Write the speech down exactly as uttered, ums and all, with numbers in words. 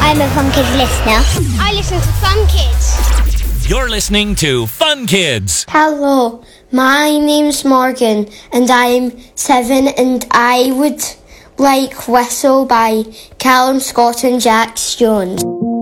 I'm a Fun Kids listener. I listen to Fun Kids. You're listening to Fun Kids. Hello, my name's Morgan and I'm seven and I would like Whistle by Callum Scott and Jax Jones.